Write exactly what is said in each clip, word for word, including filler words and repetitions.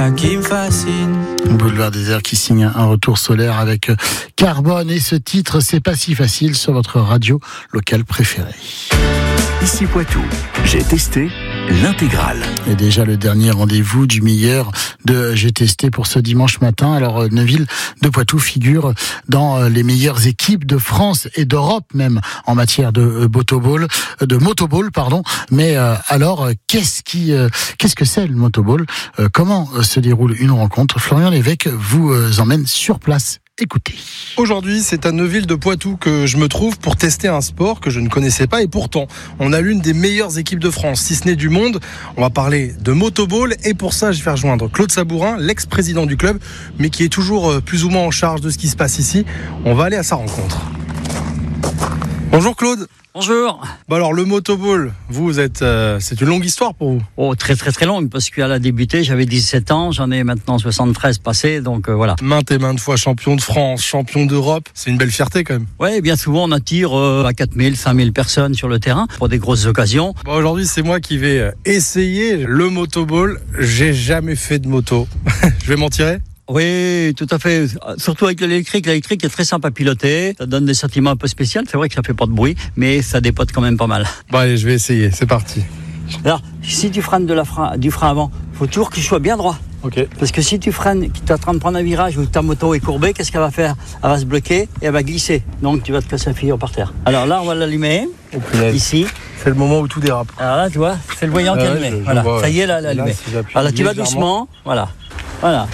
quelqu'un qui me fascine. Boulevard Désert qui signe un retour solaire avec Carbone, et ce titre, c'est pas si facile, sur votre radio locale préférée. Ici Poitou, j'ai testé l'intégrale. Et déjà le dernier rendez-vous du meilleur de J'ai testé pour ce dimanche matin. Alors Neuville de Poitou figure dans les meilleures équipes de France et d'Europe même en matière de motoball, de motoball pardon. Mais euh, alors qu'est-ce qui, euh, qu'est-ce que c'est le motoball ? euh, Comment se déroule une rencontre ? Florian Lévesque vous euh, emmène sur place. Écoutez. Aujourd'hui, c'est à Neuville de Poitou que je me trouve pour tester un sport que je ne connaissais pas, et pourtant, on a l'une des meilleures équipes de France, si ce n'est du monde. On va parler de motoball, et pour ça, je vais rejoindre Claude Sabourin, l'ex-président du club, mais qui est toujours plus ou moins en charge de ce qui se passe ici. On va aller à sa rencontre. Bonjour Claude. Bonjour. Bah alors le motoball, vous, vous êtes, euh, c'est une longue histoire pour vous. Oh, très très très longue, parce qu'elle a débuté, j'avais dix-sept ans, j'en ai maintenant soixante-treize passés, donc euh, voilà. Maintes et maintes fois champion de France, champion d'Europe, c'est une belle fierté quand même. Ouais, bien souvent on attire euh, à quatre mille, cinq mille personnes sur le terrain pour des grosses occasions. Bon, aujourd'hui c'est moi qui vais essayer le motoball. J'ai jamais fait de moto. Je vais m'en tirer ? Oui, tout à fait. Surtout avec l'électrique. L'électrique est très simple à piloter. Ça donne des sentiments un peu spéciaux. C'est vrai que ça fait pas de bruit, mais ça dépote quand même pas mal. Bon allez, je vais essayer. C'est parti. Alors, si tu freines de la frein, du frein avant, faut toujours que tu sois bien droit. Ok. Parce que si tu freines, que tu es en train de prendre un virage où ta moto est courbée, qu'est-ce qu'elle va faire ? Elle va se bloquer et elle va glisser. Donc tu vas te casser la figure par terre. Alors là, on va l'allumer. Oh, punaise. Ici. C'est le moment où tout dérape. Alors là, tu vois, c'est le voyant Ah qui est ouais, allumé. je- je Voilà, vois, ça y est, là, ouais. elle est allumée. Là, si j'appuie Alors tu vas légèrement. doucement. Voilà. Voilà.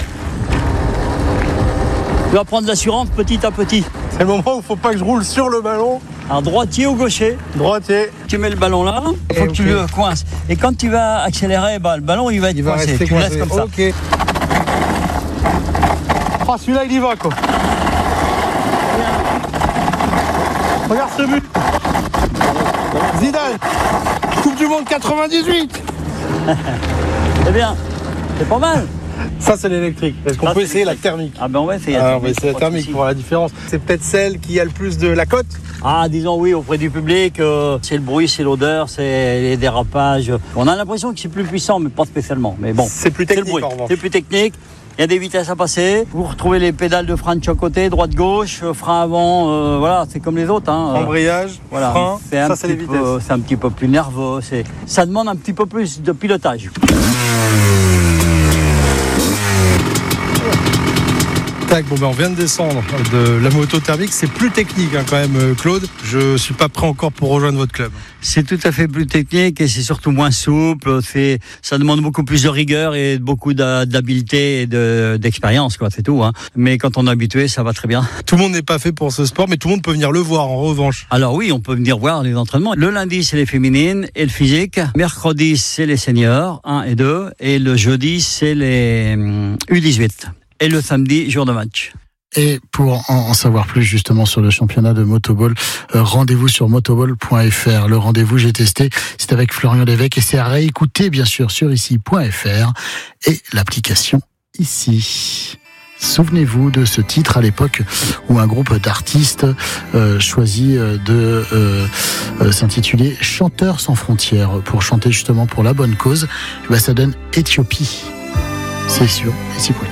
Tu vas prendre l'assurance petit à petit. C'est le moment où il faut pas que je roule sur le ballon. Alors droitier ou gaucher, Droitier. tu mets le ballon là, il faut Et que tu ok. le coinces. Et quand tu vas accélérer, bah, le ballon il va être Il va coincé. rester Tu le coincé. laisses comme ça. Ok. Ah, celui-là, il y va, quoi. Regarde ce but. Zidane. Coupe du Monde quatre-vingt-dix-huit. Eh bien, c'est pas mal. Ça, c'est l'électrique. Est-ce qu'on Ça, peut c'est essayer la l'électrique. thermique ? Ah ben on va essayer. Ah, la on va essayer la pas de thermique souci. pour voir la différence. C'est peut-être celle qui a le plus de la cote. Ah, disons oui, auprès du public, euh, c'est le bruit, c'est l'odeur, c'est les dérapages. On a l'impression que c'est plus puissant, mais pas spécialement. Mais bon, C'est plus c'est le technique, bruit. en revanche. C'est plus technique. Il y a des vitesses à passer. Vous retrouvez les pédales de frein de chaque côté, droite-gauche, frein avant. Euh, voilà, c'est comme les autres. Hein. Embrayage, Voilà, frein, c'est un ça, c'est les petit vitesses. peu- c'est un petit peu plus nerveux. C'est, ça demande un petit peu plus de pilotage. Tac, bon ben on vient de descendre de la moto thermique. C'est plus technique hein, quand même, euh, Claude. Je suis pas prêt encore pour rejoindre votre club. C'est tout à fait plus technique et c'est surtout moins souple. C'est, ça demande beaucoup plus de rigueur et beaucoup d'a- d'habileté et de, d'expérience, quoi. C'est tout. Hein. Mais quand on est habitué, ça va très bien. Tout le monde n'est pas fait pour ce sport, mais tout le monde peut venir le voir en revanche. Alors oui, on peut venir voir les entraînements. Le lundi, c'est les féminines et le physique. Mercredi, c'est les seniors, un et deux. Et le jeudi, c'est les hum, U dix-huit. Et le samedi, jour de match. Et pour en savoir plus justement sur le championnat de motoball, euh, rendez-vous sur motoball point f r. Le rendez-vous j'ai testé, c'est avec Florian Lévesque et c'est à réécouter bien sûr sur ici point f r et l'application ici. Souvenez-vous de ce titre à l'époque où un groupe d'artistes euh, choisit de euh, euh, s'intituler Chanteurs sans frontières pour chanter justement pour la bonne cause. Et ben ça donne Éthiopie. C'est sûr, ici point f r.